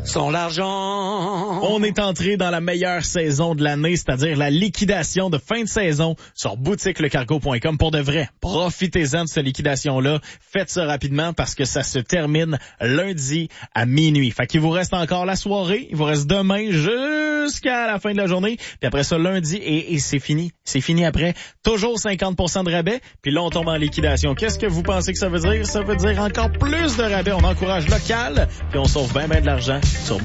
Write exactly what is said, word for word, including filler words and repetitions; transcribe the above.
Sans l'argent. On est entré dans la meilleure saison de l'année, c'est-à-dire la liquidation de fin de saison sur boutique le cargo point com. Pour de vrai, profitez-en de cette liquidation-là. Faites ça rapidement parce que ça se termine lundi à minuit. Fait qu'il vous reste encore la soirée, il vous reste demain jusqu'à la fin de la journée, puis après ça lundi et, et c'est fini. C'est fini après. Toujours cinquante pour cent de rabais, puis là on tombe en liquidation. Qu'est-ce que vous pensez que ça veut dire? Ça veut dire encore plus de rabais. On encourage local, puis on sauve bien ben de l'argent sur